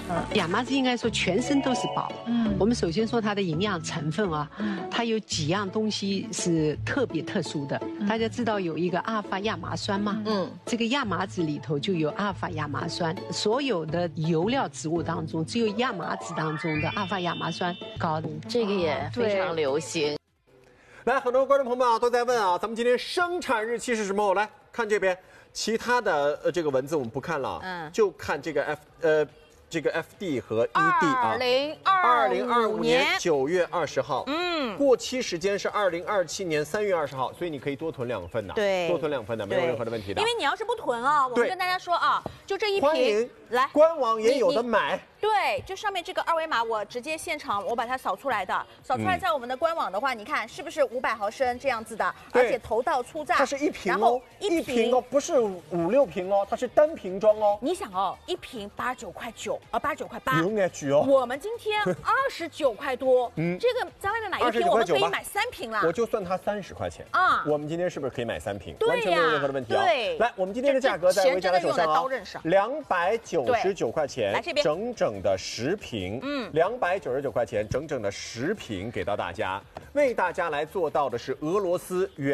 亚麻籽应该说全身都是宝。我们首先说它的营养成分啊，它有几样东西是特别特殊的。大家知道有一个阿尔法亚麻酸吗？这个亚麻籽里头就有阿尔法亚麻酸。所有的油料植物当中，只有亚麻籽当中的阿尔法亚麻酸高。 这个也非常流行。 来，很多观众朋友们啊都在问啊，咱们今天生产日期是什么？来看这边，其他的这个文字我们不看了，就看这个这个 FD 和 ED 啊，2025年9月20号，过期时间是2027年3月20号，所以你可以多囤2份的， 对， 多囤2份的，没有任何的问题的。 因为你要是不囤啊，我们跟大家说啊，就这一瓶， 欢迎来， 官网也有的买。 对，就上面这个二维码，我直接现场我把它扫出来的，扫出来在我们的官网的话，你看是不是500毫升这样子的，而且头道粗榨， 它是一瓶哦，一瓶哦，不是5、6瓶哦，它是单瓶装哦。 你想哦，一瓶89块9，啊89块8， 有点举哦。 我们今天29块多，这个在外面买一瓶，我们可以买3瓶啦。 我就算它30块钱啊， 我们今天是不是可以买3瓶？ 对呀， 完全没有任何的问题啊。 对， 来，我们今天的价格在薇娅的手上啊，299块钱， 来这边整整的10瓶，299块钱，整整的10瓶给到大家，为大家来做到的是俄罗斯原